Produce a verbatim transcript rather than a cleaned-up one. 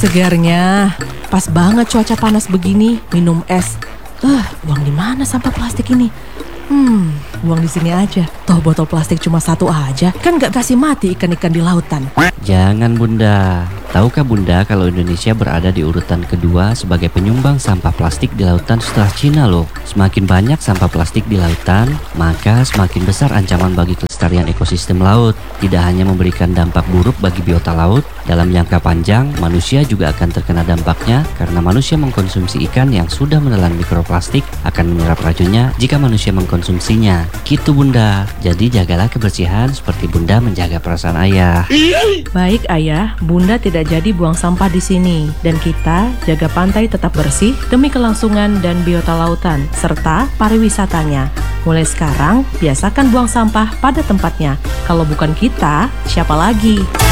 segarnya. Pas banget cuaca panas begini, minum es. Eh, uh, buang di mana sampah plastik ini? Hmm, buang di sini aja. Toh botol plastik cuma satu aja, kan gak kasih mati ikan-ikan di lautan. Jangan Bunda. Tahukah Bunda kalau Indonesia berada di urutan kedua sebagai penyumbang sampah plastik di lautan setelah Cina loh. Semakin banyak sampah plastik di lautan, maka semakin besar ancaman bagi kelestarian ekosistem laut. Tidak hanya memberikan dampak buruk bagi biota laut, dalam jangka panjang manusia juga akan terkena dampaknya karena manusia mengkonsumsi ikan yang sudah menelan mikroplastik akan menyerap racunnya jika manusia mengkonsumsinya. Gitu Bunda. Jadi jagalah kebersihan seperti Bunda menjaga perasaan ayah. Baik ayah, Bunda tidak jadi buang sampah di sini, dan kita jaga pantai tetap bersih demi kelangsungan dan biota lautan serta pariwisatanya. Mulai sekarang biasakan buang sampah pada tempatnya. Kalau bukan kita, siapa lagi?